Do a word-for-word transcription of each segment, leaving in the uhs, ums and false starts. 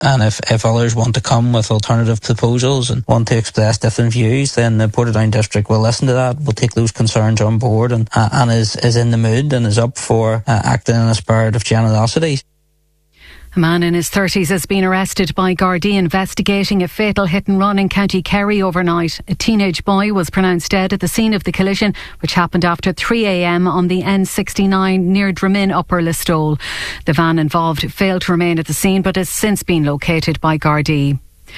And if, if others want to come with alternative proposals and want to express different views, then the Portadown District will listen to that, will take those concerns on board, and, uh, and is, is in the mood and is up for uh, acting in a spirit of generosity. A man in his thirties has been arrested by Gardaí investigating a fatal hit and run in County Kerry overnight. A teenage boy was pronounced dead at the scene of the collision, which happened after three a m on the N sixty-nine near Dramin, Upper Listowel. The van involved failed to remain at the scene but has since been located by Gardaí.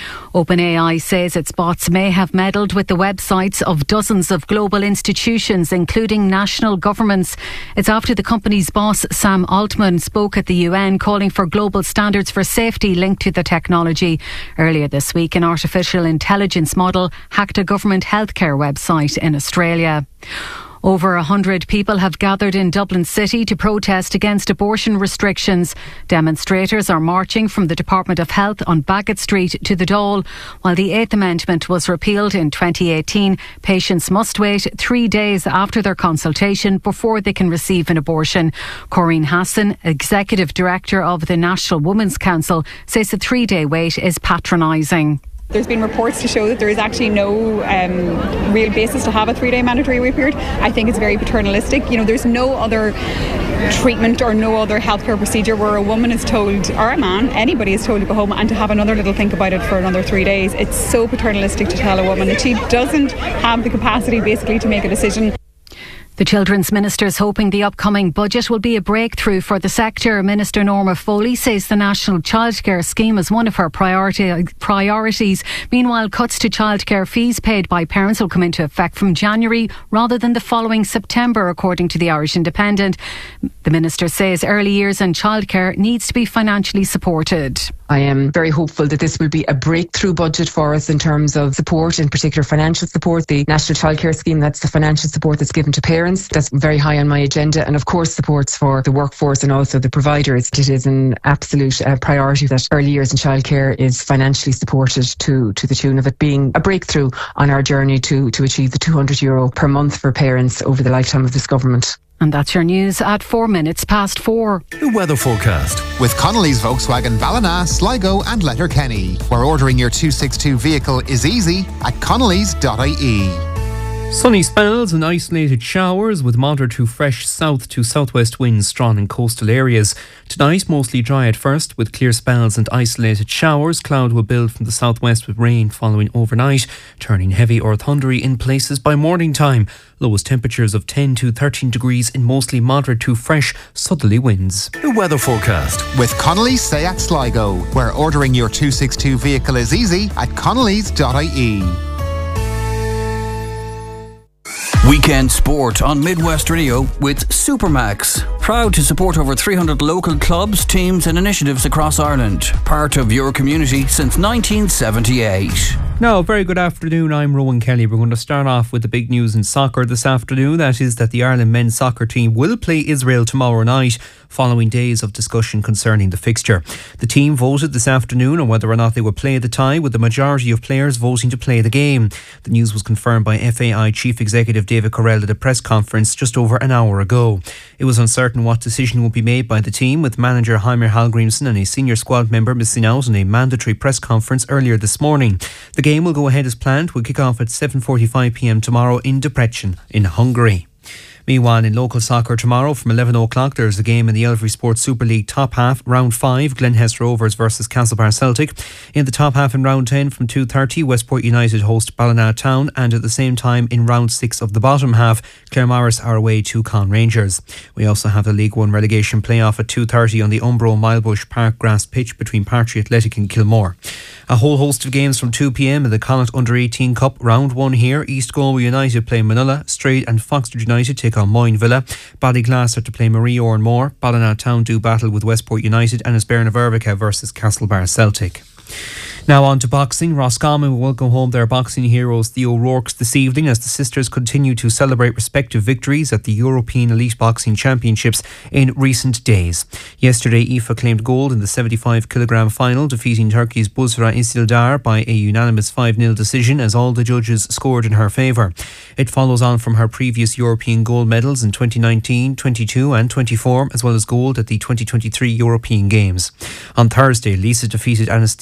OpenAI says its bots may have meddled with the websites of dozens of global institutions, including national governments. It's after the company's boss, Sam Altman, spoke at the U N calling for global standards for safety linked to the technology. Earlier this week, an artificial intelligence model hacked a government healthcare website in Australia. Over a hundred people have gathered in Dublin City to protest against abortion restrictions. Demonstrators are marching from the Department of Health on Bagot Street to the Dole. While the Eighth Amendment was repealed in twenty eighteen, patients must wait three days after their consultation before they can receive an abortion. Corinne Hassan, Executive Director of the National Women's Council, says the three-day wait is patronising. There's been reports to show that there is actually no um, real basis to have a three-day mandatory wait period. I think it's very paternalistic. You know, there's no other treatment or no other healthcare procedure where a woman is told, or a man, anybody is told to go home and to have another little think about it for another three days. It's so paternalistic to tell a woman that she doesn't have the capacity basically to make a decision. The Children's Minister is hoping the upcoming budget will be a breakthrough for the sector. Minister Norma Foley says the National Childcare Scheme is one of her priority, priorities. Meanwhile, cuts to childcare fees paid by parents will come into effect from January rather than the following September, according to the Irish Independent. The Minister says early years and childcare needs to be financially supported. I am very hopeful that this will be a breakthrough budget for us in terms of support, in particular financial support. The National Childcare Scheme, that's the financial support that's given to parents. That's very high on my agenda. And of course, supports for the workforce and also the providers. It is an absolute uh, priority that early years and childcare is financially supported to, to the tune of it being a breakthrough on our journey to, to achieve the two hundred euro per month for parents over the lifetime of this government. And that's your news at four minutes past four. The weather forecast with Connolly's Volkswagen Ballina, Sligo and Letterkenny, where ordering your two sixty-two vehicle is easy at connellys dot I E. Sunny spells and isolated showers with moderate to fresh south to southwest winds strong in coastal areas. Tonight, mostly dry at first with clear spells and isolated showers. Cloud will build from the southwest with rain following overnight, turning heavy or thundery in places by morning time. Lowest temperatures of ten to thirteen degrees in mostly moderate to fresh southerly winds. The weather forecast with Connolly's Seat Sligo, where ordering your two sixty-two vehicle is easy at connellys dot I E. Weekend sport on Midwest Radio with Supermax. Proud to support over three hundred local clubs, teams and initiatives across Ireland. Part of your community since nineteen seventy-eight. Now, very good afternoon. I'm Rowan Kelly. We're going to start off with the big news in soccer this afternoon. That is that the Ireland men's soccer team will play Israel tomorrow night, following days of discussion concerning the fixture. The team voted this afternoon on whether or not they would play the tie, with the majority of players voting to play the game. The news was confirmed by F A I Chief Executive David Correll at a press conference just over an hour ago. It was uncertain what decision would be made by the team, with manager Heimer Hallgrímsson and a senior squad member missing out on a mandatory press conference earlier this morning. The game will go ahead as planned. Will kick off at seven forty-five p m tomorrow in Debrecen in Hungary. Meanwhile, in local soccer tomorrow from eleven o'clock, there's a game in the Elvery Sports Super League top half, round five, Glenhess Rovers versus Castlebar Celtic. In the top half in round ten from two thirty, Westport United host Ballina Town, and at the same time in round six of the bottom half, Claremorris are away to Con Rangers. We also have the League One relegation playoff at two thirty on the Umbro Milebush Park grass pitch between Partry Athletic and Kilmore. A whole host of games from two p m in the Connacht Under eighteen Cup round one here. East Galway United play Manila, Straight and Foxford United take on Moyne Villa. Ballyglass are to play Marie Oranmore. Ballina Town do battle with Westport United, and it's Bernavervica versus Castlebar Celtic. Now on to boxing. Roscommon will welcome home their boxing heroes, the O'Rourke's, this evening as the sisters continue to celebrate respective victories at the European Elite Boxing Championships in recent days. Yesterday, Aoife claimed gold in the seventy-five kilogram final, defeating Turkey's Buzra Isildar by a unanimous five nil decision as all the judges scored in her favour. It follows on from her previous European gold medals in twenty nineteen, twenty-two and twenty-four, as well as gold at the twenty twenty-three European Games. On Thursday, Lisa defeated Anastasia